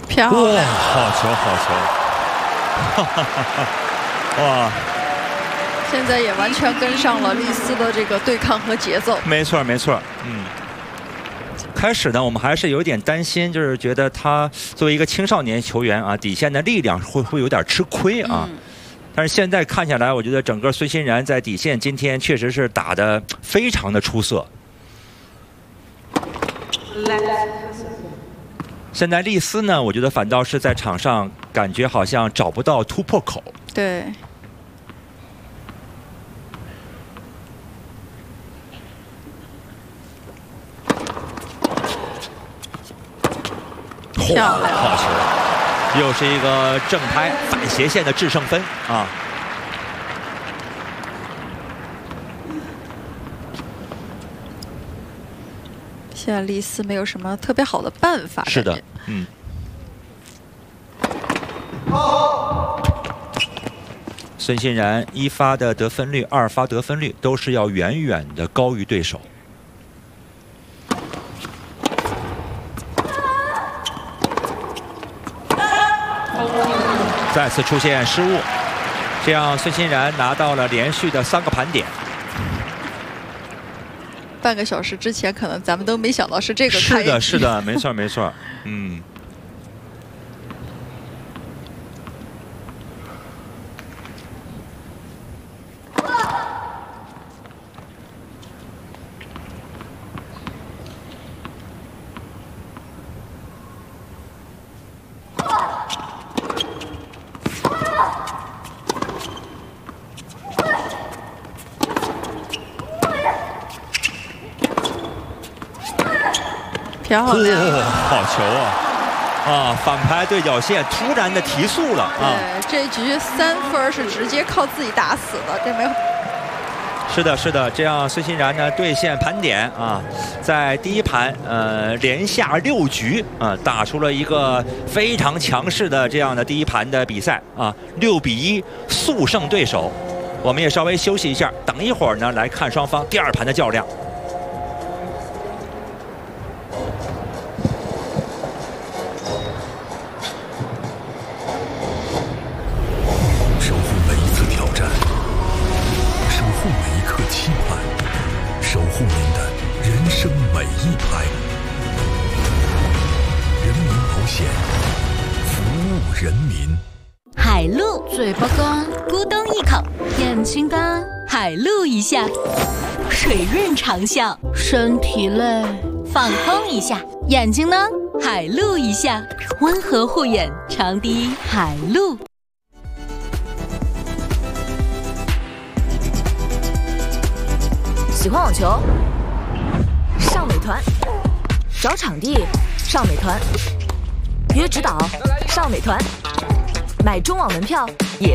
漂亮！ 哇，好球，好球！哈哈哈！哇！ 现在也完全跟上了丽丝的这个对抗和节奏。 没错，没错，开始呢，我们还是有点担心，就是觉得他作为一个青少年球员啊，底线的力量会有点吃亏啊。但是现在看下来，我觉得整个孙欣然在底线今天确实是打得非常的出色。现在丽丝呢，我觉得反倒是在场上感觉好像找不到突破口。 对。漂亮， 好球！又是一个正拍反斜线的制胜分啊！ 现在丽丝没有什么特别好的办法。 是的，孙欣然一发的得分率、二发得分率都是要远远的高于对手。再次出现失误，这样孙欣然拿到了连续的3个盘点。 半个小时之前，可能咱们都没想到是这个开局。 是的，是的，没错，没错， 漂亮！ 好球啊！反拍对角线突然的提速了啊！ 对，这局3分是直接靠自己打死的，这没有。 是的，是的，这样孙欣然呢兑现盘点啊，在第一盘连下6局啊，打出了一个非常强势的这样的第一盘的比赛啊，6比1速胜对手。我们也稍微休息一下，等一会儿呢来看双方第2盘的较量。 守护您的人生每一拍，人民保险，服务人民。 海陆，嘴巴干，咕咚一口；眼睛干，海陆一下；水润长效，身体累，放空一下；眼睛呢，海陆一下，温和护眼，长滴海陆。 喜欢网球，上美团；找场地，上美团；约指导，上美团；买中网门票，